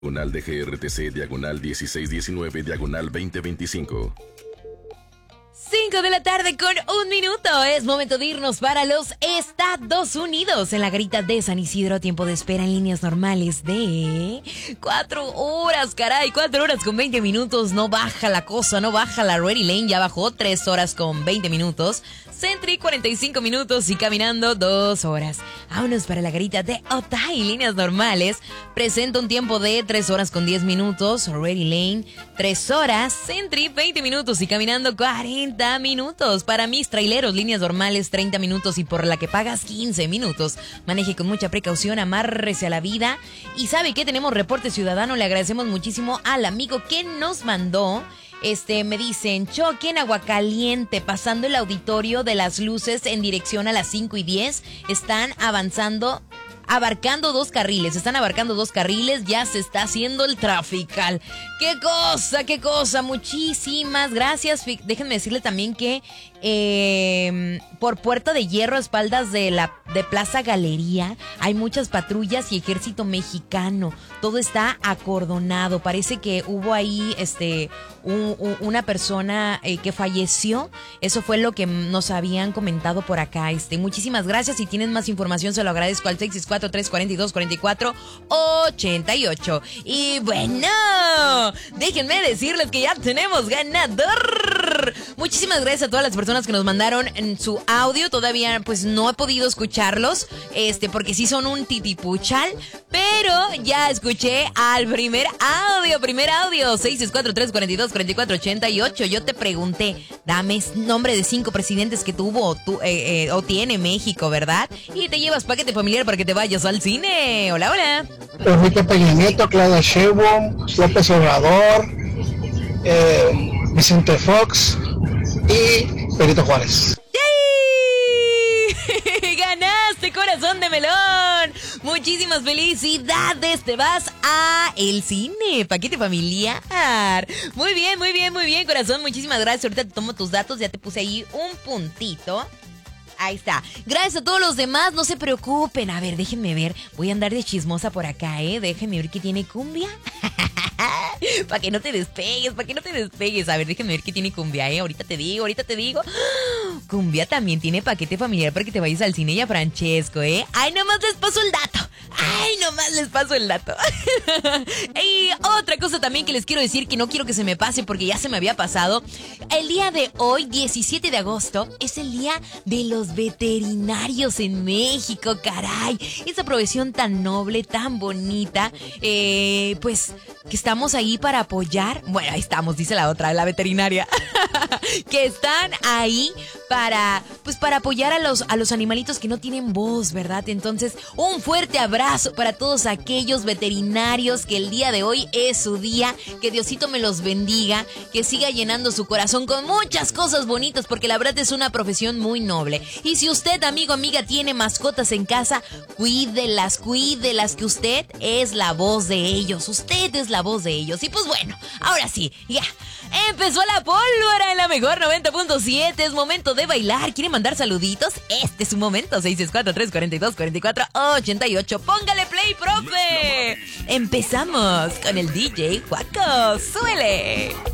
Diagonal de GRTC, diagonal 1619, diagonal 2025. 5 de la tarde con 1 minuto. Es momento de irnos para los Estados Unidos. En la garita de San Isidro, tiempo de espera en líneas normales de 4 horas, caray, 4 horas con 20 minutos. No baja la cosa, no baja la Ready Lane. Ya bajó 3 horas con 20 minutos. Sentry 45 minutos y caminando 2 horas. Vámonos para la garita de Otay, líneas normales. Presenta un tiempo de 3 horas con 10 minutos. Ready Lane 3 horas. Sentry 20 minutos y caminando 40 minutos. Para mis traileros, líneas normales 30 minutos y por la que pagas 15 minutos. Maneje con mucha precaución, amárrese a la vida. Y ¿sabe qué? Tenemos reporte ciudadano. Le agradecemos muchísimo al amigo que nos mandó. Me dicen, choque en Aguacaliente, pasando el auditorio de las luces en dirección a las 5:10. Están abarcando 2 carriles. Están abarcando 2 carriles. Ya se está haciendo el trafical. ¡Qué cosa, qué cosa! Muchísimas gracias. Déjenme decirle también que por Puerta de Hierro, a espaldas de Plaza Galería, hay muchas patrullas y ejército mexicano. Todo está acordonado. Parece que hubo ahí una persona que falleció. Eso fue lo que nos habían comentado por acá. Muchísimas gracias. Si tienen más información, se lo agradezco al 664-342-4488. Y bueno, déjenme decirles que ya tenemos ganador. Muchísimas gracias a todas las personas que nos mandaron en su audio. Todavía pues no he podido escucharlos, porque sí son un titipuchal, pero ya escuché al primer audio, 664-342-4488. Yo te pregunté, dame nombre de 5 presidentes que tuvo o tiene México, ¿verdad? Y te llevas paquete familiar para que te vayas al cine. Hola, hola. Enrique Peña Nieto, Claudia Sheinbaum, López Obrador, Vicente Fox y Benito Juárez. ¡Yay! ¡Ganaste, corazón de melón! Muchísimas felicidades. Te vas a el cine, paquete familiar. Muy bien, muy bien, muy bien, corazón. Muchísimas gracias. Ahorita te tomo tus datos. Ya te puse ahí un puntito. Ahí está. Gracias a todos los demás, no se preocupen. A ver, déjenme ver. Voy a andar de chismosa por acá, Déjenme ver que tiene cumbia. Para que no te despegues, para que no te despegues. A ver, déjenme ver que tiene cumbia, Ahorita te digo. Cumbia también tiene paquete familiar para que te vayas al cine y a Francesco, Ay, nomás les paso el dato. Y otra cosa también que les quiero decir, que no quiero que se me pase porque ya se me había pasado. El día de hoy, 17 de agosto, es el día de los veterinarios en México, caray. Esa profesión tan noble, tan bonita, pues que estamos ahí para apoyar. Bueno, ahí estamos, dice la otra, la veterinaria. Que están ahí para apoyar a los animalitos que no tienen voz, ¿verdad? Entonces, un fuerte abrazo para todos aquellos veterinarios que el día de hoy es su día. Que Diosito me los bendiga, que siga llenando su corazón con muchas cosas bonitas, porque la verdad es una profesión muy noble. Y si usted, amigo, amiga, tiene mascotas en casa, cuídelas, que usted es la voz de ellos. Usted es la voz de ellos. Y pues bueno, ahora sí, ya. Empezó la pólvora en la mejor 90.7. Es momento de bailar. ¿Quiere mandar saluditos? Este es su momento. 664-342-4488. Póngale play, profe. Empezamos con el DJ Juaco. ¡Súbele!